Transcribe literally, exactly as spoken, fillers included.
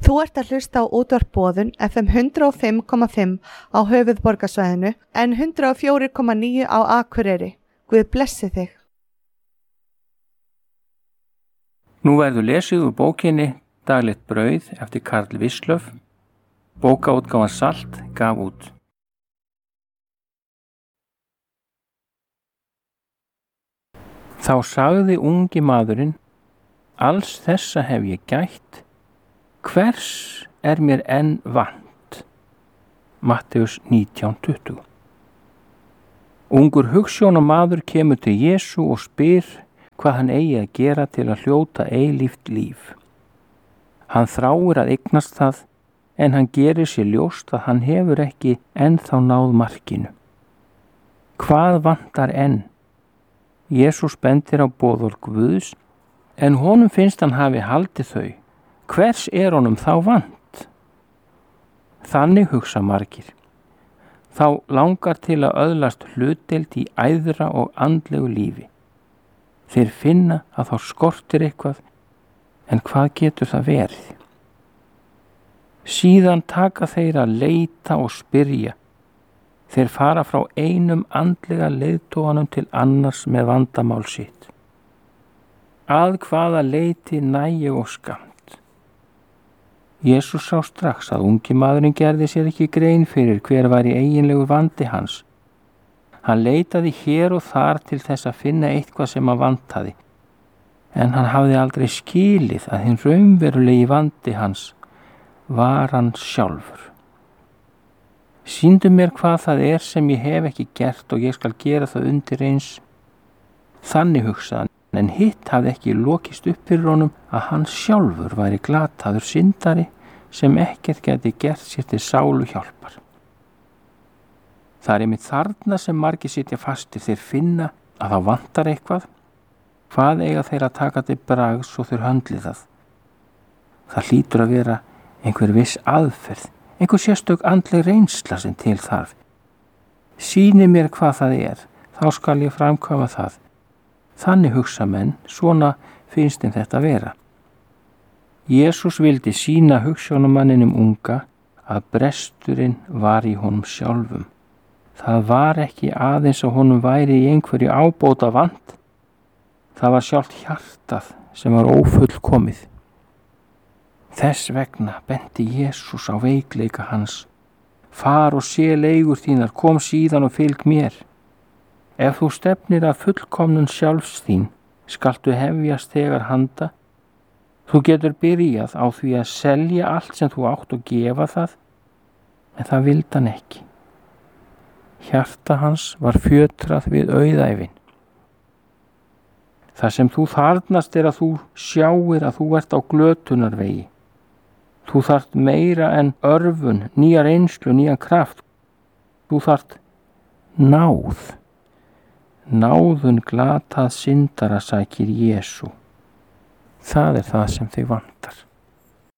Þú ert að hlusta á útvarp Boðun F M hundrað og fimm komma fimm á höfuðborgarsvæðinu en hundrað og fjögur komma níu á Akureyri. Guð blessi þig. Nú verður lesið úr bókinni Daglegt brauð eftir Karl Wislöff. Bókaútgáfan Salt gaf út. Þá sagði ungi maðurinn: Alls þessa hef ég gætt, hvers er mér enn vant? Mattheus nítján tuttugu. Ungur hugsjónamaður kemur til Jesú og spyr hvað hann eigi að gera til að hljóta eilíft líf. Hann þráir að eignast það, en hann gerir sér ljóst að hann hefur ekki ennþá náð markinu. Hvað vantar enn? Jesús bendir á boðorð Guðs, en honum finnst hann hafi haldið þau. Hvers er honum þá vant? Þannig hugsa margir. Þá langar til að öðlast hlutdeild í æðra og andlegu lífi. Þeir finna að þá skortir eitthvað, en hvað getur það verið? Síðan taka þeir að leita og spyrja. Þeir fara frá einum andlega leiðtoganum til annars með vandamál sitt. Að hvaða leiti nægi og skamt? Jesús sá strax að ungi maðurinn gerði sér ekki grein fyrir hver var í eiginlegu vandi hans. Hann leitaði hér og þar til þess að finna eitthvað sem hann vantaði, en hann hafði aldrei skilið að hinn raunverulegi vandi hans var hann sjálfur. Sýndu mér hvað það er sem ég hef ekki gert og ég skal gera það undir eins. Þannig hugsaði hann, en hitt hafði ekki lokist upp fyrir honum að hann sjálfur væri glataður syndari sem ekkert gæti gert sér til sálu hjálpar. Það er einmitt þarna sem margir sitja fastir. Þeir finna að það vantar eitthvað. Hvað eiga þeir að taka til bragðs og þeir höndli það? Það hlýtur að vera einhver viss aðferð, einhver sérstök andleg reynsla sem til þarf. Sýni mér hvað það er, þá skal ég framkvæma það. Þannig hugsa menn, svona finnst þeim þetta vera. Jesús vildi sýna hugsjónamanninum unga að bresturinn var í honum sjálfum. Það var ekki aðeins að honum væri í einhverju ábóta vant. Það var sjálft hjartað sem var ófullkomið. Þess vegna benti Jesús á veikleika hans. Far og sé leigur þínar, kom síðan og fylg mér. Ef þú stefnir að fullkomnun sjálfs þín, skaltu hefjast þegar handa. Þú getur byrjað á því að selja allt sem þú átt og gefa það, en það vildi hann ekki. Hjarta hans var fjötrað við auðæfin. Það sem þú þarnast er að þú sjáir að þú ert á glötunarvegi. Þú þarft meira en örvun, nýja reynslu, nýjan kraft. Þú þarft náð. Náðun glatað syndara sækir Jesú. Það er það sem þig vantar.